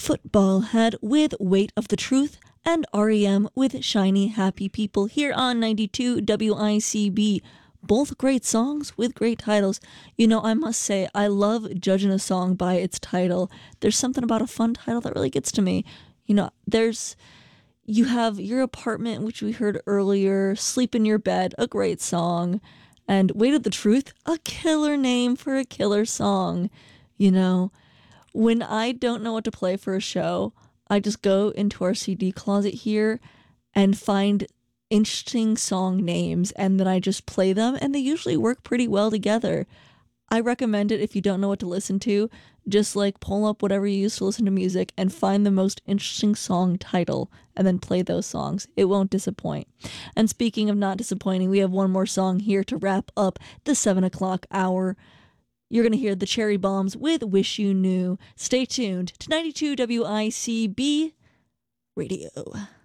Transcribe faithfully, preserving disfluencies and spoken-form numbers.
Football had with Weight of the Truth, and R E M with Shiny Happy People here on ninety-two W I C B. Both great songs with great titles. You know, I must say, I love judging a song by its title. There's something about a fun title that really gets to me. You know, there's, you have Your Apartment, which we heard earlier, Sleep in Your Bed, a great song, and Weight of the Truth, a killer name for a killer song. You know, when I don't know what to play for a show, I just go into our C D closet here and find interesting song names, and then I just play them, and they usually work pretty well together. I recommend it if you don't know what to listen to. Just like pull up whatever you use to listen to music and find the most interesting song title and then play those songs. It won't disappoint. And speaking of not disappointing, we have one more song here to wrap up the seven o'clock hour. You're going to hear the Cherry Bombs with Wish You Knew. Stay tuned to ninety-two W I C B Radio.